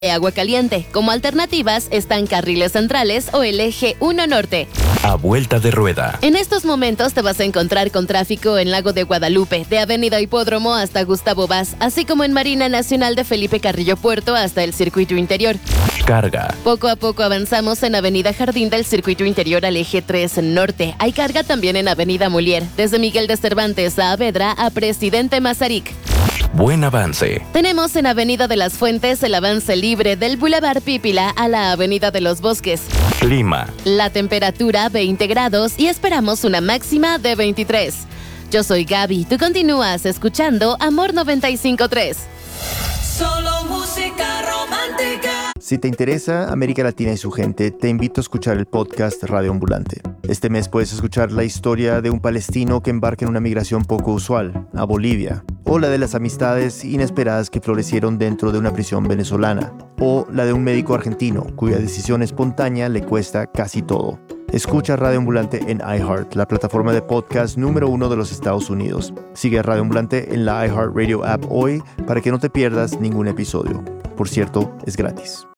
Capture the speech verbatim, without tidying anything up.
Agua Caliente. Como alternativas están carriles centrales o el eje uno Norte. A vuelta de rueda. En estos momentos te vas a encontrar con tráfico en Lago de Guadalupe, de Avenida Hipódromo hasta Gustavo Vaz, así como en Marina Nacional de Felipe Carrillo Puerto hasta el Circuito Interior. Carga. Poco a poco avanzamos en Avenida Jardín del Circuito Interior al eje tres Norte. Hay carga también en Avenida Molière, desde Miguel de Cervantes a Avedra a Presidente Mazarik. Buen avance. Tenemos en Avenida de las Fuentes el avance libre del Boulevard Pípila a la Avenida de los Bosques. Clima. La temperatura veinte grados y esperamos una máxima de veintitrés. Yo soy Gaby, tú continúas escuchando Amor noventa y cinco punto tres. Solo música romántica. Si te interesa América Latina y su gente, te invito a escuchar el podcast Radio Ambulante. Este mes puedes escuchar la historia de un palestino que embarca en una migración poco usual, a Bolivia, o la de las amistades inesperadas que florecieron dentro de una prisión venezolana, o la de un médico argentino cuya decisión espontánea le cuesta casi todo. Escucha Radio Ambulante en iHeart, la plataforma de podcast número uno de los Estados Unidos. Sigue a Radio Ambulante en la iHeartRadio app hoy para que no te pierdas ningún episodio. Por cierto, es gratis.